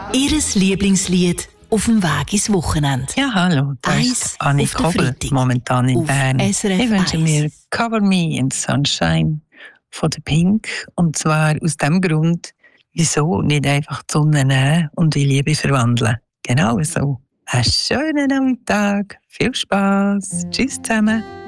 Ihres Lieblingslied auf dem Weg ins Wochenende. Ja, hallo, das ist Anni Kobel, momentan in Bern. Ich wünsche mir «Cover Me in Sunshine» von der Pink. Und zwar aus dem Grund, wieso nicht einfach die Sonne nehmen und in Liebe verwandeln. Genau so. Einen schönen Tag, viel Spass, tschüss zusammen.